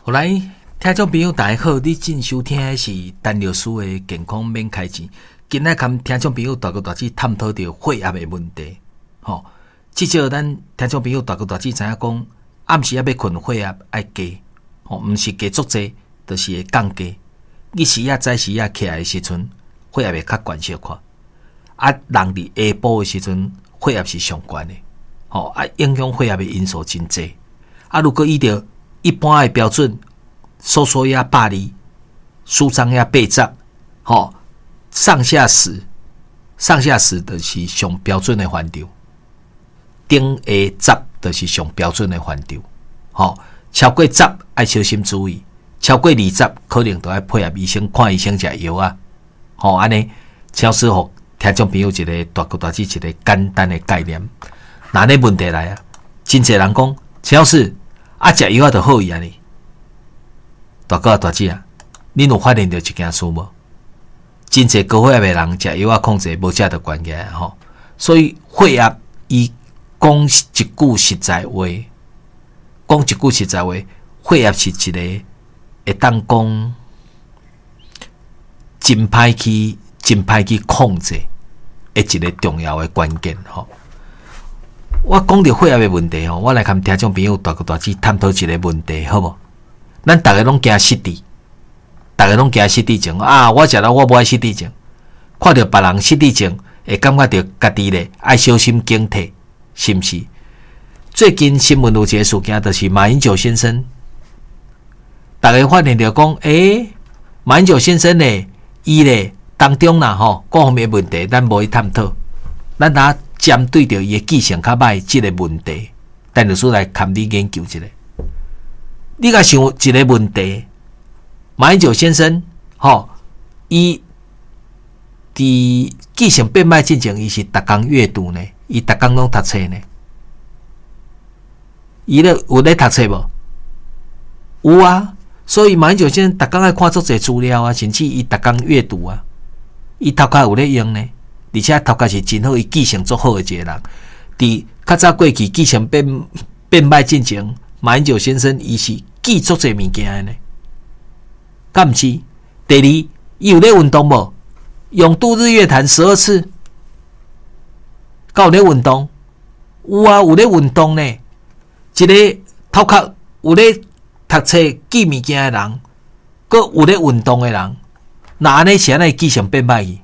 好来，听众朋友大家好，你正收听的是陈律师的健康免开钱。今仔跟听众朋友大哥大姐探讨到血压的问题。至少咱听众朋友大哥大姐知影讲，暗时要困血压爱加，毋是加足济，就是会降低。日时啊、早时啊起来的时阵，血压会较悬小可。人伫下晡的时阵，血压是上悬的。影响血压的因素真济。如果依照一般的标准，收压120，舒张压80，上下10就是上标准的范畴，顶下10就是上标准的范畴。超过10要小心注意，超过20可能都要配合医生看医生食药啊。安尼，超师傅听众朋友一个大哥大姐一个简单的概念。那呢问题来啊，真侪人讲，超师食药就好伊安尼。大哥大姐啊，恁有发现到一件事无？真侪高血压的人食药控制无食到关键吼，所以血压伊讲一句实在话，血压是一个会当讲真歹去控制的一个重要的关键吼。我讲到血压的问题吼，我来跟听众朋友大哥大姐探讨一个问题，好无？咱大家拢惊失智，症啊！我食了我无爱失智症，看到别人失智症，会感觉到家己咧爱小心警惕，是毋是？最近新闻有一个事件，就是马英九先生，大家发现到讲，马英九先生咧，伊咧当中啦各方面问题，咱无去探讨，咱打针对着伊的记性较歹即个问题，陈律师来跟你研究一下。你甲想一个问题，马英九先生，伊伫记性变歹进前，伊是逐工阅读呢，伊逐工拢读册呢。伊咧有咧读册无？有啊，所以马英九先生逐工爱看足侪资料啊，甚至伊逐工阅读啊，伊头壳有咧用呢，而且头壳是真好，伊记性足好的一个人。伫较早过去记性变歹进前，马英九先生伊是记足侪物件的呢，敢毋是？第二，伊有咧运动无？泳渡日月潭12次，有咧运动？有啊，有咧运动呢。一个头壳有咧读册记物件的人，佮有咧运动的人，那安尼是安尼记性变歹去？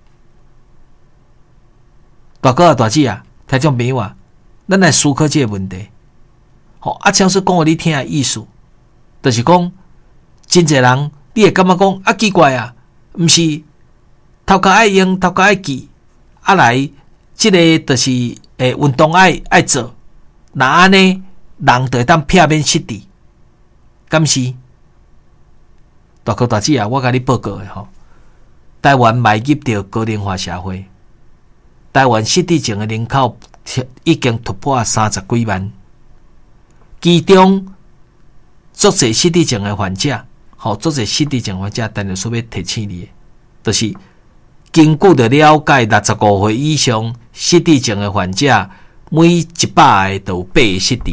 大哥啊，大姐啊，听众朋友啊，咱来思考这个问题。超师讲互你听的意思，就是讲，真侪人你会感觉讲奇怪啊，毋是头壳爱用，头壳爱记，来即个就是运动爱做，那安尼人就会当避免失智，敢是？大哥大姐啊，我甲你报告的台湾迈入到高龄化社会，台湾失智症的人口已经突破30几万。其中，足侪失智症的患者，但是所要提醒你的，就是根据的了解，65岁以上失智症的患者，每100个都有8个失智。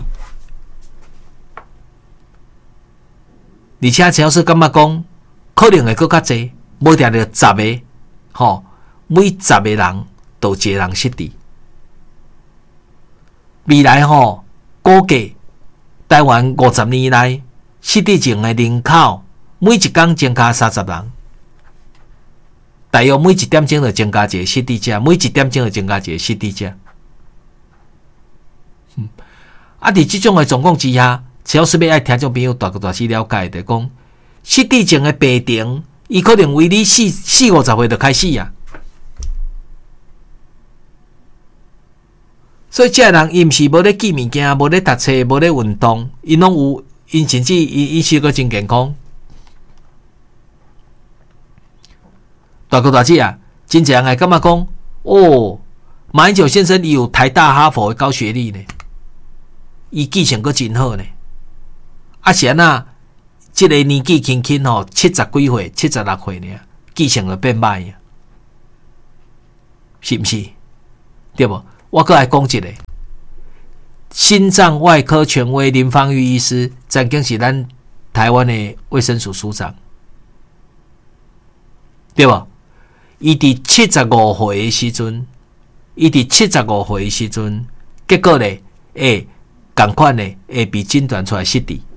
而且超师感觉讲，可能会更较侪，无定着10个，每10个人都有一个人失智。未来估计台湾50年来失智症的人口，每一天增加30人，大约每1点钟就增加一个失智者，每1点钟就增加一个失智者。伫这种的状况之下，超师要爱听众朋友大概了解的讲，失智症的病程，伊可能为你40-50岁就开始啊。所以，这人伊毋是无咧记物件，无咧读册，无咧运动，因拢有，因甚至因是个真健康。大哥大姐啊，真侪人会感觉讲，马英九先生伊有台大、哈佛的高学历呢，伊记性阁真好呢。是安那，这个年纪轻轻70几岁、76岁呢，记性就变歹啊，是毋是？对无？我阁来讲一个，心脏外科权威林芳玉医师，曾经是咱台湾的卫生署署长，对吧？伊伫75岁的时阵，结果咧，同款咧，会被诊断出来失智，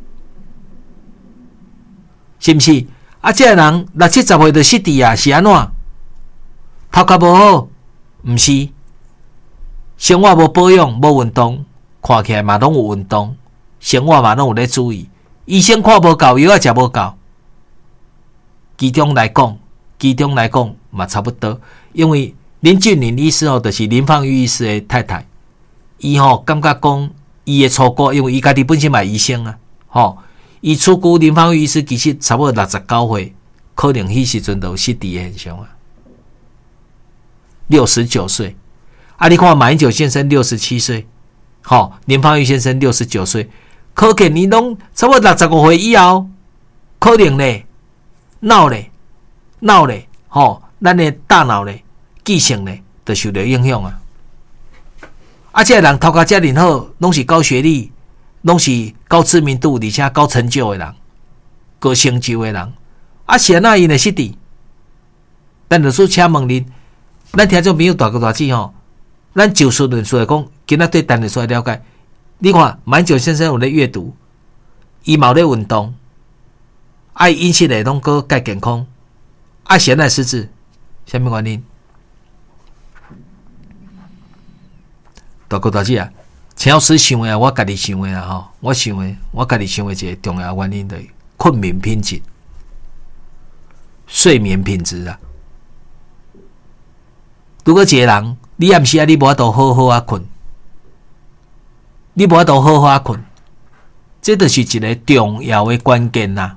是毋是？啊，这个人60、70岁就失智啊，是安怎？头壳无好，毋是？生活无保养，无运动，看起来嘛拢有运动，生活嘛拢有咧注意。医生看无够，药啊食无够。其中来讲嘛差不多，因为林俊玲医师就是林芳玉医师的太太，伊感觉讲伊的初估，因为伊家己本身嘛医生啊，伊初估林芳玉医师其实差不多69岁，可能迄时阵就有失智的现象啊。69岁，啊，你看马英九先生67岁，林芳玉先生69岁，可见你拢差不多65岁以后，可能咧，脑咧，咱的大脑咧，记性咧，就受到影响啊。啊，这个人头壳遮尔好，拢是高学历，拢是高知名度，而且高成就的人，高成就的人，啊，是安那因会失智？咱就说请问恁，咱听众朋友大哥大姐咱就事论事来讲，今仔对单日出来了解。你看，马英九先生有咧阅读，伊嘛有咧运动，伊饮食咧拢个介健康，现在失智，什么原因？大哥大姐啊，陈老师想的我家己想的啊，我家己想的一个重要原因就是困眠品质、睡眠品质啊。如果一个人你暗时你无法度好好啊困，这就是一个重要的关键啦，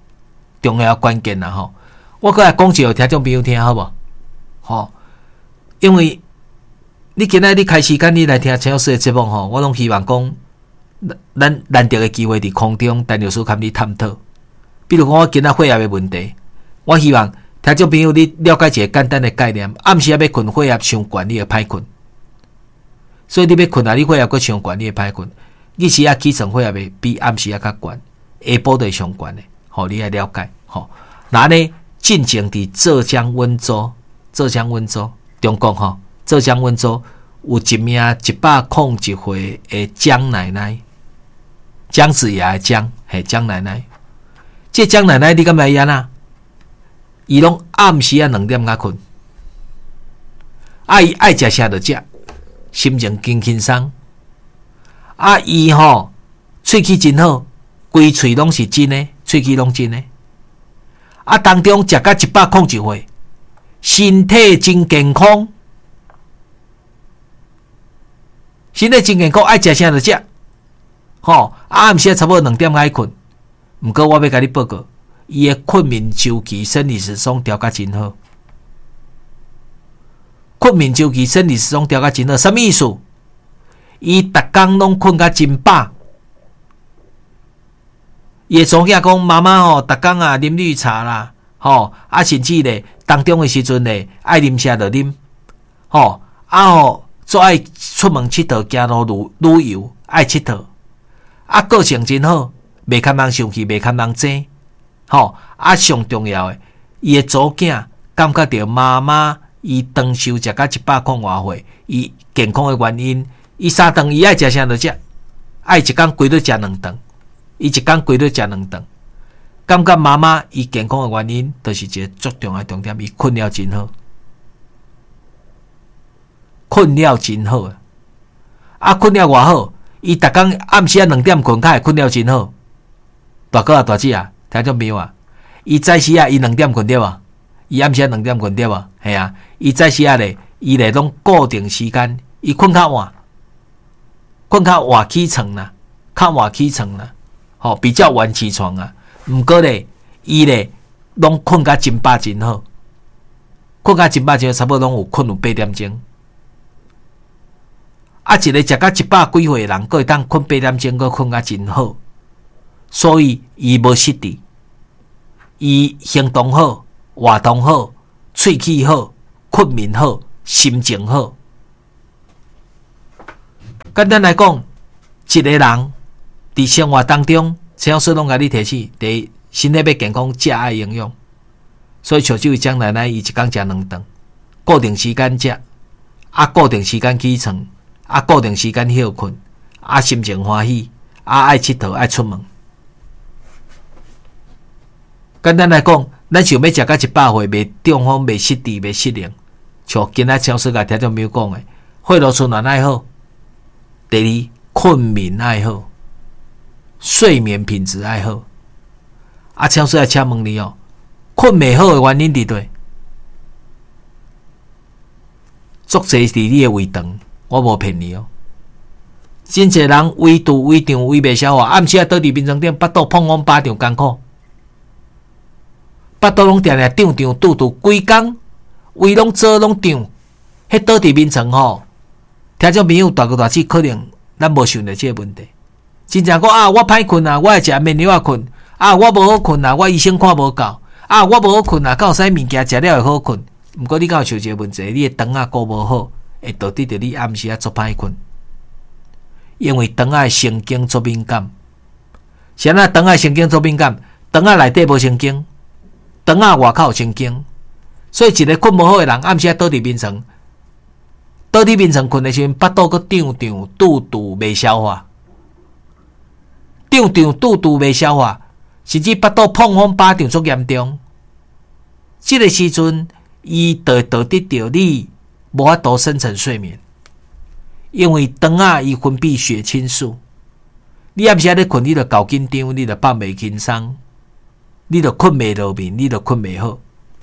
我搁来讲一个听众朋友听好无？因为你今仔日开时间你来听陈老师的节目我拢希望讲，咱难得的机会伫空中，陈老师跟你探讨。比如讲我今仔血压的问题，我希望听众朋友你了解一个简单的概念，暗时要困血压伤悬，你会歹困。所以你要困你血压搁伤悬，你会歹困。日时起床血压会比暗时较悬，下晡就上悬的，你要了解。那呢，进前伫浙江温州中国浙江温州有一名101岁的江奶奶，姜子牙的姜，江奶奶。这江奶奶你敢知伊安那？伊拢暗时2点才困，伊爱食啥就食，心情轻松。伊喙齿真好，规喙拢是真的，喙齿拢真的。当中食到101岁，身体真健康。爱食啥就食。暗时差不多2点才困。毋过我要甲你报告，伊的困眠周期、生理时钟调甲真好。什么意思？伊逐工拢困甲真饱。伊会祖囝讲妈妈逐工啉绿茶啦，甚至咧当中的时阵咧爱啉啥就啉，做爱出门佚佗，行路旅游爱佚佗，个性真好，袂堪人生气，袂堪人争，上重要的，伊的祖囝感觉到妈妈伊长寿食到100多岁，伊健康的原因，伊3顿伊爱食啥就食，爱一工规律食2顿，感觉妈妈伊健康的原因，就是一个最重要的重点，伊困了真好。困了偌好，伊逐工暗时2点困，会困了真好。大哥大姐听众朋友伊早时伊2点困对无？伊暗时2点困对无？系伊早时咧，伊咧拢固定时间，伊困较晚起床啦，比较晚起床啊。毋过咧，伊咧拢困甲真饱真好，差不多拢有困有8点钟。一个食到100几岁的人，佫会当困8点钟，佫困甲真好，所以伊无失智，伊行动好，活动好，喙齿好，困眠好，心情好。简单来讲，一个人伫生活当中青药水拢甲你提醒，第一，身体要健康，食爱营养。所以像这位蒋奶奶，伊一工食2顿，固定时间食，固定时间起床，固定时间休困，心情欢喜，爱佚佗，爱出门。简单来讲，咱想要食到100岁，袂中风，袂失智，袂失灵，像今仔超市甲听众朋友讲的，血路循环爱好，第二，困眠爱好，睡眠品质爱好。超市来请问你哦，困袂好的原因伫对？作侪伫你的胃肠，我无骗你哦。真侪人胃肚、胃胀、胃袂消化，暗时倒伫眠床顶，腹肚碰风巴掌艰苦。腹肚拢定定胀胀肚，规工胃拢做拢胀，迄倒伫眠床吼，听众朋友大个大姊可能咱无想到这个问题。真正讲我歹困啊，我会食安眠药困我无好困啊，我医生看无够我无好困啊，敢有啥物件食了会好困？毋过你敢有想一个问题，你的肠顾无好，会导致着你暗时足歹困，因为肠的神经足敏感。是安怎肠的神经足敏感？肠内底无神经。肠外口有神经，所以一个困无好的人，暗时倒伫眠床，困的时阵，腹肚佫胀胀，肚未消化，肚未消化，甚至腹肚碰风巴掌足严重。这个时阵，伊就会导致着你无法度深层睡眠，因为肠伊分泌血清素，你暗时咧困，你就够紧张，你就放袂轻松。你就困袂落眠，你就困袂好。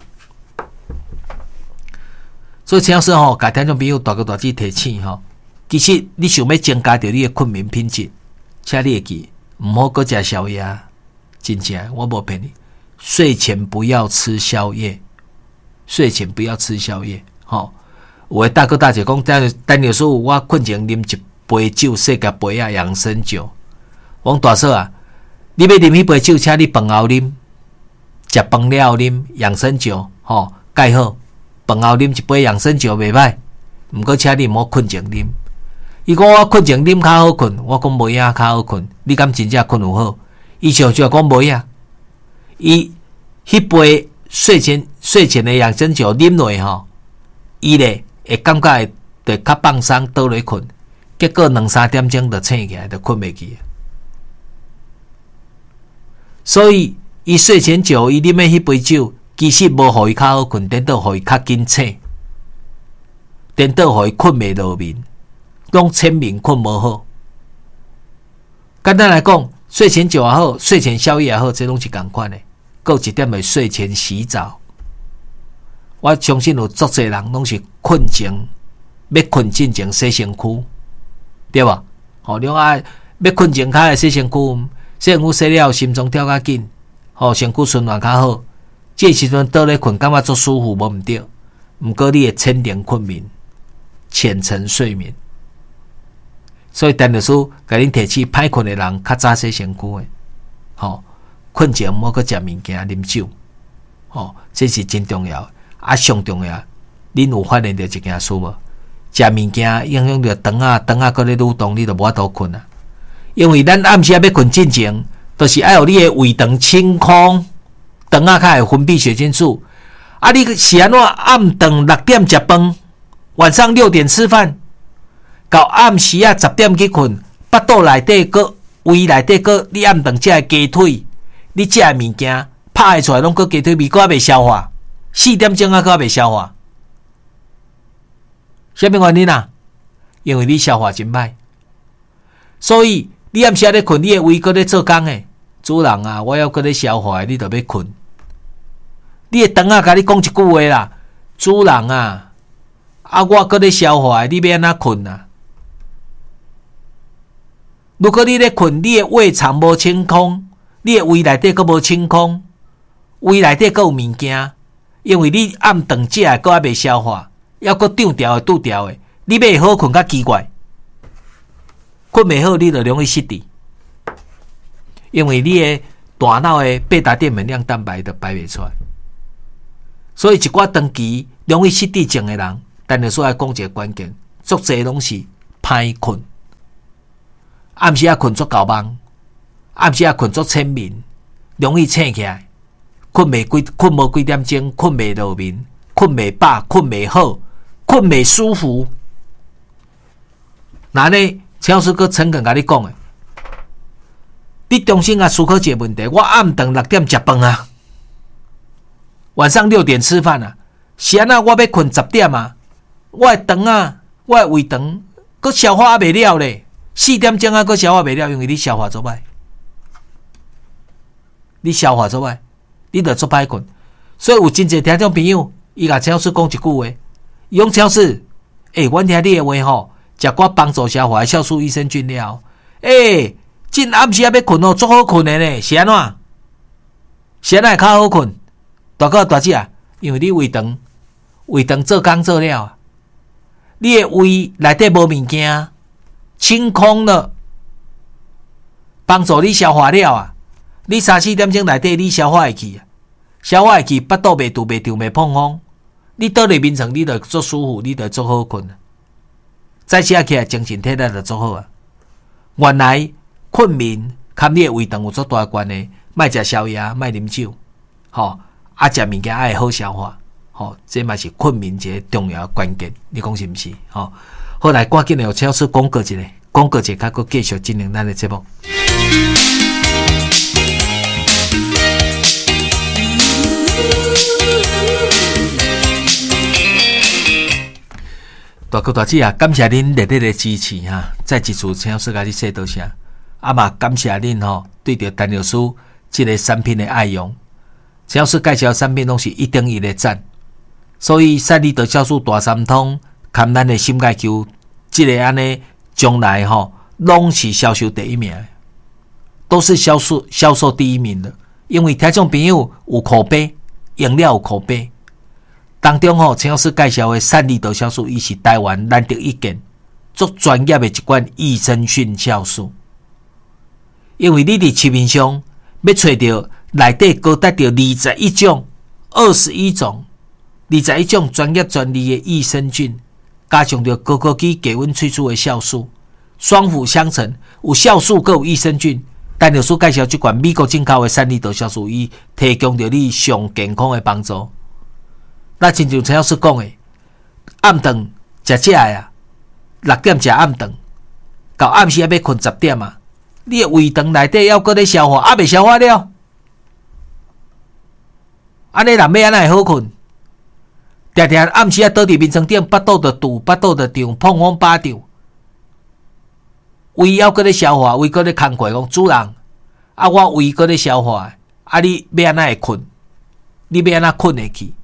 所以请说吼，甲听众朋友大哥大姐提醒吼，其实你想要增加着你的困眠品质，请你会记，毋好搁食宵夜。真正我无骗你，睡前不要吃宵夜，睡前不要吃宵夜。吼，有的大哥大姐讲，等于说我困前啉一杯酒，细甲杯养生酒。我讲大嫂啊，你要啉迄杯酒，请你饭后啉。食饭了后啉养生酒，介好。饭后啉一杯养生酒袂歹，毋过请你毋好困前啉。伊讲我困前啉较好困，我讲无影较好困。你敢真正困有好？伊上就讲无影。伊迄杯睡前的养生酒啉落吼，伊咧会感觉会较放松，倒落困。结果2-3点钟就醒起来，就困袂去。所以。伊睡前酒，伊啉的迄杯酒，其实无互伊较好困，颠倒互伊较紧醒，颠倒互伊困袂落眠，拢浅眠困无好。简单来讲，睡前酒也好，睡前宵夜也好，这拢是同款的。还有一点是睡前洗澡。我相信有足侪人拢是困前要困进前洗身躯，对吧？你要困前较爱洗身躯，洗身躯洗了心脏跳较紧。身躯循环较好，这时阵倒咧困，感觉足舒服，无毋对。毋过你会浅眠困眠，浅层睡眠。所以陈律师甲恁提醒，歹困的人较早洗身躯的，困前毋好阁食物件、啉酒，这是真重要。上重要，恁有发现到一件事无？食物件影响到肠阁咧蠕动，你就无法度困啊。因为咱暗时要困进前。就是要有你的胃肠清空，肠较会分泌血清素。你是安怎暗顿6点食饭，晚上6点吃饭，到暗时10点去困，腹肚内底个胃内底个你暗顿食的鸡腿，你食的物件拍出来拢个鸡腿味，还袂消化，4点钟还袂消化。什么原因啊？因为你消化真歹，所以。你暗时咧困，你的胃搁咧做工诶，主人啊，我要搁咧消化，你就要困。你的肠甲你讲一句话啦，主人啊，我搁咧消化，你要安怎困啊？如果你咧困，你的胃肠无清空，你的胃内底搁无清空，胃内底搁有物件，因为你暗顿食诶，搁还袂消化，要搁长条诶、拄条诶，你要好困较奇怪。困袂好，你就容易失智，因为你的大脑的贝塔淀粉样蛋白就排袂出来，所以一寡长期容易失智症的人，但是说来讲一个关键，足侪拢是歹困，暗时困足够梦， 暗时困足浅眠，容易醒起来，困无几点钟，困袂落眠，困袂饱，困袂好，困袂舒服。那呢，陈老师搁诚恳甲你讲诶，你重新思考一个问题：我暗顿6点食饭啊，晚上6点吃饭啊，是安那我要困10点啊，我的肠啊，我的胃肠，搁消化袂了咧，4点钟搁消化袂了，因为你消化做歹，你消化做歹，你就做歹困。所以有真侪听众朋友，伊甲陈老师讲一句话，伊讲陈老师，阮听你的话吼。食我帮助消化的酵素益生菌了，今暗时要困哦，足好困的呢，是安怎？是安怎较好困？大哥大姐啊，因为你胃肠做工做了，你的胃内底无物件，清空了，帮助你消化了啊！你3-4点钟内底你消化会去，消化会去，腹肚袂堵袂胀袂碰风，你倒入眠床，你就足舒服，你就足好困。再写起来，精神体力就做好啊！原来困眠跟你的胃肠有足大关系，莫食宵夜，莫啉酒，食物件爱好消化，这嘛是困眠一个重要的关键。你讲是毋是？好来，赶紧的，陈老师广告一下，甲佫继续进行咱的节目。大哥大姐啊，感谢恁热烈的支持哈！再一次陈老师甲你说多谢，嘛感谢恁对着陈老师这个产品的爱用。陈老师介绍的产品拢是1等1的赞，所以赛利德酵素大三通，含咱的心钙球，这个安尼将来拢是销售第一名，都是销售第一名的。因为听众朋友有口碑，用了有口碑。当中陈老师介绍的赛利德酵素，伊是台湾难得一见足专业的一款益生菌酵素。因为你伫市面上要找到内底高达到21种专业专利的益生菌，加上着高科技低温萃取的酵素，双辅相成，有酵素佮有益生菌。陈老师介绍这款美国进口的赛利德酵素，伊提供着你上健康的帮助。那亲像陈老师讲的，暗顿食食的啊，6点食暗顿，到暗时要困10点啊，你的胃肠内底还搁咧消化，未消化了，安尼人要安怎会好困？常常暗时倒伫眠床顶，腹肚就堵，腹肚就胀，碰风巴胀，胃还搁咧消化，胃搁咧空过讲主人，我胃搁咧消化，你要安怎会困？你要安怎困会去？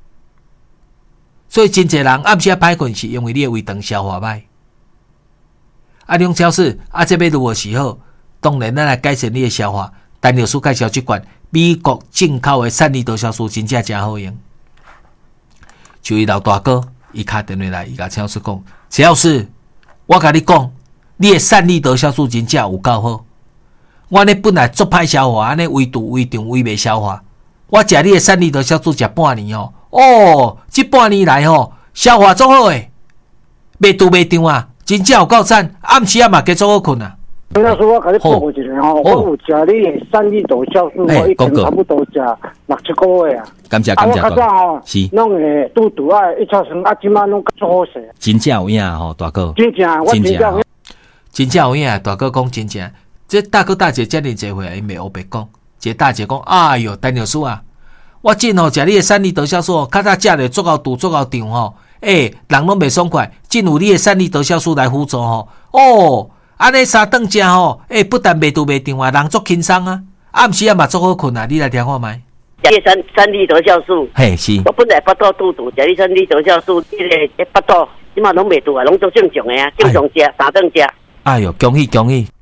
所以真侪人暗时歹困，是因为你的胃肠消化歹。你用超市这要如何是好？当然，咱来改善你的消化。陈老师介绍这款美国进口的赛利德酵素，真正真好用。就伊老大哥，伊打电话来，伊甲陈老师讲：陈老师，我甲你讲，你的赛利德酵素真正有够好。我呢本来足歹消化，安尼胃堵、胃胀、胃未消化。我食你的赛利德酵素食半年这半年来消化足好诶，袂堵袂胀啊，真正有够赞，暗时嘛加足好困啊。 陈老师，我甲你报告一下我有食你的赛利德酵素，我已经差不多食6-7个月啊。 感谢。 我较早是弄个肚肚一超生，今晚拢足好势。 真正有影大哥。 真正，我真正。 真正有影大哥讲真正，这大哥大姐遮尔侪岁，因袂黑白讲。这大姐讲，哎哟，陈老师啊。我真食你的赛利德酵素，较早食咧足够堵足够胀人拢袂爽快，真有你的赛利德酵素来辅助安尼3顿食不但袂堵袂胀啊，人足轻松啊，暗时嘛足好困啊，你来听看觅。 食你赛利德酵素， 是。 我本来腹肚肚，食你赛利德酵素，这个腹肚即嘛拢袂堵啊，拢做正常的啊，正常食3顿食。 哎哟，恭喜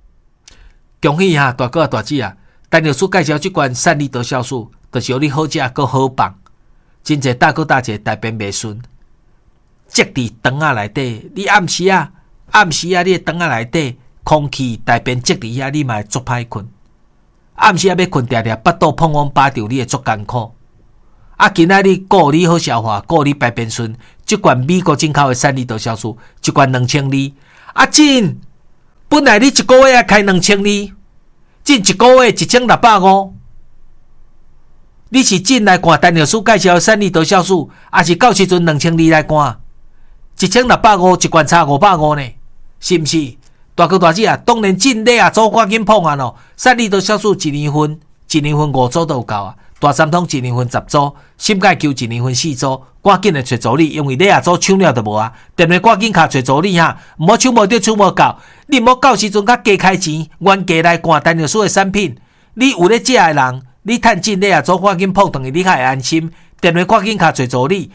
大哥大姐啊！陈老师介绍这款赛利德酵素。就是你好食佮好放，真侪大哥大姐大便袂顺，积伫肠仔内底。你暗时你的肠仔内底空气大便积伫遐，你嘛会足歹困。暗时要困定定，腹肚碰风巴胀，你会足艰苦。今仔日顾你好消化，顾你排便顺，这款美国进口的赛利德酵素，一罐2000粒。真，本来你1个月开2000粒， 进一个月1650。你是进来看陈老师介绍的3粒多酵素，还是到时阵2200来看？1650一罐差550呢，是毋是？大哥大姐啊，当然进礼啊，做赶紧碰啊咯！3粒多酵素1年份5组都有够啊。大三通1年份10组，心钙球1年份4组，赶紧的找助理，因为你啊组抢了就无啊。电话赶紧卡找助理哈，毋好抢无着抢无够，你毋好到时阵甲加开钱，原价来看陈老师的产品。你有咧食的人，你趁进礼啊组赶紧碰等于你较会安心。电话赶紧卡找助理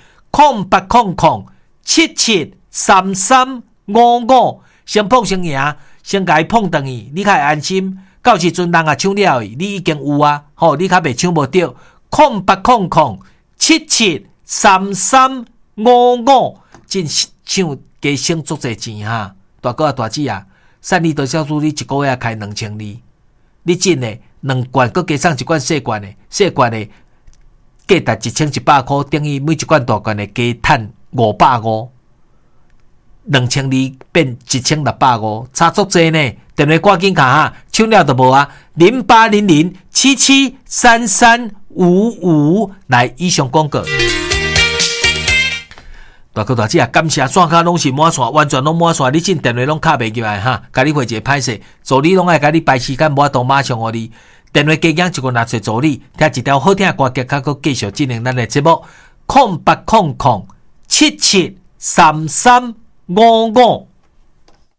，0800773355，先碰先赢，先甲伊碰等于你较会安心。到时阵人啊抢了伊，你已经有啊，吼，你较袂抢无着。0800773355，真抢加省足侪钱哈！大哥啊大姐啊，3粒多酵素你1个月开2200，你真诶2罐，佮加送1罐细罐诶，细罐诶价值1100块，等于每一罐大罐诶加赚550，2200变1650，差足侪呢。电话赶紧卡哈，抢了就无啊！0800773355，来以上广告。大哥大姐啊，感谢线卡拢是满线，完全拢满线，你进电话拢卡袂入来哈，甲你回一个歹势，助理拢爱甲你排时间，无法度马上互你。电话加减一个拿找助理，听一条好听的歌曲，较佫继续进行咱的节目。0800773355。